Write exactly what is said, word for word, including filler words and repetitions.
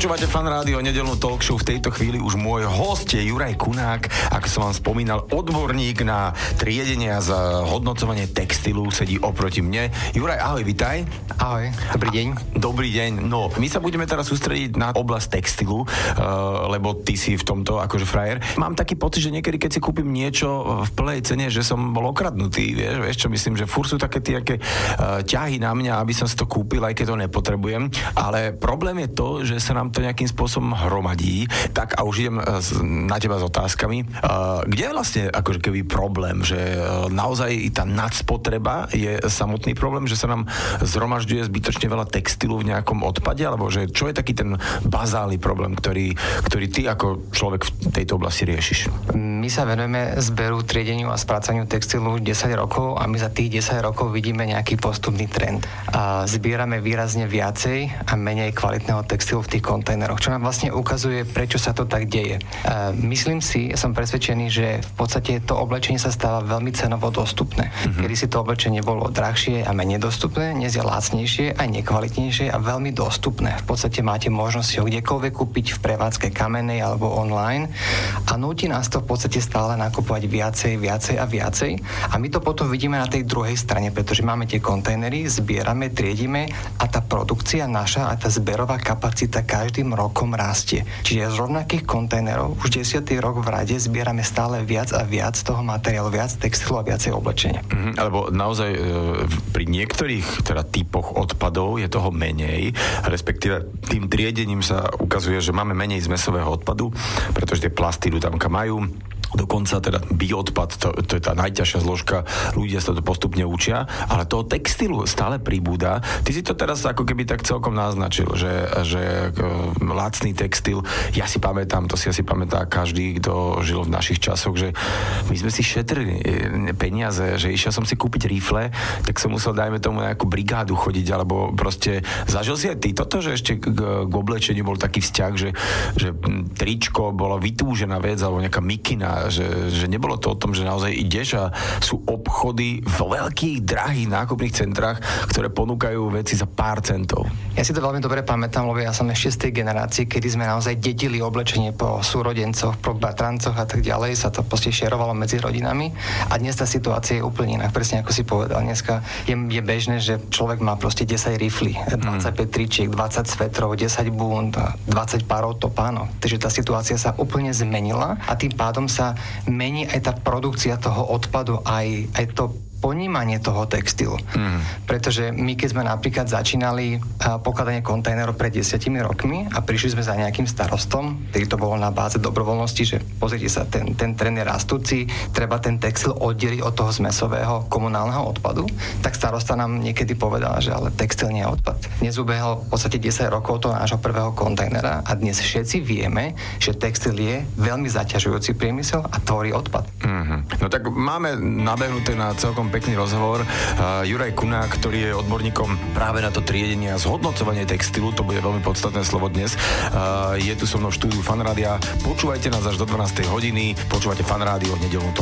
Počúvate Fan Rádio, nedeľnú talk show. V tejto chvíli už môj host je Juraj Kunák, ako som vám spomínal, odborník na triedenie a zhodnocovanie textilu, sedí oproti mne. Juraj, ahoj, vitaj. Ahoj, dobrý deň. Dobrý deň. No, my sa budeme teraz sústrediť na oblasť textilu, uh, lebo ty si v tomto akože frajer. Mám taký pocit, že niekedy, keď si kúpim niečo v plnej cene, že som bol okradnutý, vieš, vieš čo myslím, že furt sú také tie aké, uh, ťahy na mňa, aby som si to kúpil, aj keď to nepotrebujem. Ale problém je to, že sa nám to nejakým spôsobom hromadí. Tak a už idem na teba s otázkami. Kde je vlastne akože keby problém, že naozaj tá nadspotreba je samotný problém, že sa nám zhromažďuje zbytočne veľa textilu v nejakom odpade, alebo že čo je taký ten bazálny problém, ktorý, ktorý ty ako človek v tejto oblasti riešiš? My sa venujeme zberu, triedeniu a spracovaniu textilu desať rokov a my za tých desať rokov vidíme nejaký postupný trend. A zbierame výrazne viacej a menej kvalitného textilu v tých kontajneroch, čo nám vlastne ukazuje, prečo sa to tak deje. Uh, myslím si, ja som presvedčený, že v podstate to oblečenie sa stáva veľmi cenovo dostupné. Mm-hmm. Kedy si to oblečenie bolo drahšie a menej dostupné, dnes je lacnejšie aj nekvalitnejšie a veľmi dostupné. V podstate máte možnosť ho kdekoľvek kúpiť v prevádzke kamennej alebo online a núti nás to v podstate stále nakupovať viacej, viacej a viacej. A my to potom vidíme na tej druhej strane, pretože máme tie kontajnery, zbierame, triedime a tá produkcia naša a tá zberová kapacita každým rokom rastie. Čiže z rovnakých kontajnerov už desiatý rok v rade zbierame stále viac a viac toho materiálu, viac textilu a viacej oblečenia. Mm-hmm, alebo naozaj e, pri niektorých teda typoch odpadov je toho menej, respektíve tým triedením sa ukazuje, že máme menej zmesového odpadu, pretože tie plasty idú tam, kam majú. Dokonca teda bioodpad, to, to je tá najťažšia zložka, ľudia sa to postupne učia, ale toho textilu stále pribúda. Ty si to teraz ako keby tak celkom naznačil, že, že lacný textil, ja si pamätám, to si asi pamätá každý, kto žil v našich časoch, že my sme si šetrili peniaze, že išiel som si kúpiť rifle, tak som musel, dajme tomu, nejakú brigádu chodiť, alebo proste zažil si aj ty toto, že ešte k, k oblečeniu bol taký vzťah, že, že tričko bola vytúžená vec, alebo nejaká mikina, Že, že nebolo to o tom, že naozaj ideš a sú obchody vo veľkých, drahých nákupných centrách, ktoré ponúkajú veci za pár centov. Ja si to veľmi dobre pamätám, lebo ja som ešte z tej generácie, kedy sme naozaj dedili oblečenie po súrodencoch, po bratrancoch a tak ďalej, sa to proste šerovalo medzi rodinami a dnes tá situácia je úplne inak, presne ako si povedal. Dneska je, je bežné, že človek má proste desať riflí, dvadsaťpäť tričiek, dvadsať svetrov, desať bund, dvadsať párov topánov. Takže tá situácia sa úplne zmenila a tým pádom sa mení aj tá produkcia toho odpadu, aj, aj to ponímanie toho textilu. Mm. Pretože my, keď sme napríklad začínali pokladanie kontajnerov pred desiatimi rokmi a prišli sme za nejakým starostom, ktorý to bolo na báze dobrovoľnosti, že pozrite sa, ten, ten trend je rastúci, treba ten textil oddeliť od toho zmesového komunálneho odpadu, tak starosta nám niekedy povedal, že ale textil nie je odpad. Dnes ubehlo v podstate desať rokov toho nášho prvého kontajnera a dnes všetci vieme, že textil je veľmi zaťažujúci priemysel a tvorí odpad. Mm-hmm. No tak máme nabehnuté na celkom pekný rozhovor. Uh, Juraj Kunák, ktorý je odborníkom práve na to triedenie a zhodnocovanie textilu, to bude veľmi podstatné slovo dnes. Uh, je tu so mnou v štúdiu Fan Rádia. Počúvajte nás až do dvanástej hodiny. Počúvajte Fan Rádio, nedeľnú